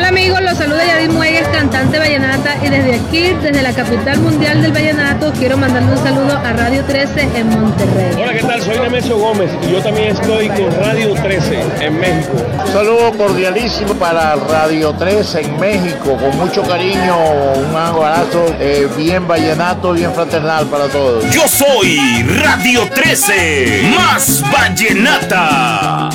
amigos, los saluda Yadid Muegues, cantante vallenata, y desde aquí, desde la capital mundial del vallenato, quiero mandarle un saludo a Radio 13 en Monterrey. Hola, ¿qué tal? Soy Nemesio Gómez y yo también estoy con Radio 13 en México. Un saludo cordialísimo para Radio 13 en México, con mucho cariño, un abrazo bien vallenato, bien fraternal para todos. Yo soy Radio 13, más vallenata.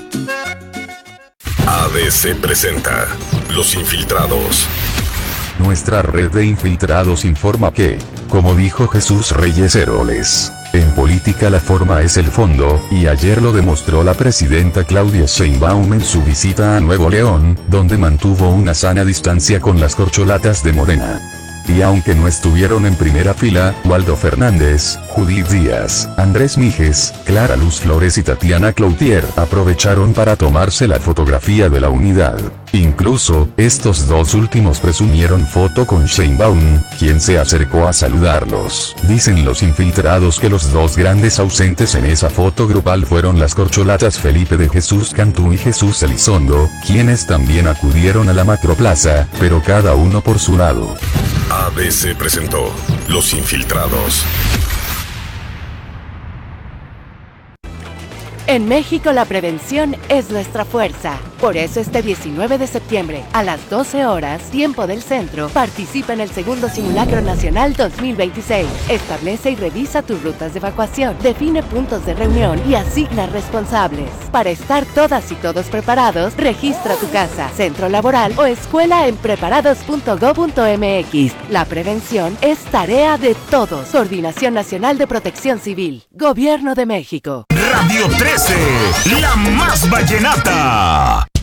ABC presenta Los Infiltrados. Nuestra red de infiltrados informa que, como dijo Jesús Reyes Heroles, en política la forma es el fondo, y ayer lo demostró la presidenta Claudia Sheinbaum en su visita a Nuevo León, donde mantuvo una sana distancia con las corcholatas de Morena. Y aunque no estuvieron en primera fila, Waldo Fernández, Judith Díaz, Andrés Mijes, Clara Luz Flores y Tatiana Cloutier aprovecharon para tomarse la fotografía de la unidad. Incluso, estos dos últimos presumieron foto con Sheinbaum, quien se acercó a saludarlos. Dicen los infiltrados que los dos grandes ausentes en esa foto grupal fueron las corcholatas Felipe de Jesús Cantú y Jesús Elizondo, quienes también acudieron a la macroplaza, pero cada uno por su lado. ABC presentó Los Infiltrados. En México la prevención es nuestra fuerza. Por eso este 19 de septiembre, a las 12 horas, tiempo del centro, participa en el segundo Simulacro Nacional 2026. Establece y revisa tus rutas de evacuación, define puntos de reunión y asigna responsables. Para estar todas y todos preparados, registra tu casa, centro laboral o escuela en preparados.go.mx. La prevención es tarea de todos. Coordinación Nacional de Protección Civil. Gobierno de México. Radio 13, la más vallenata.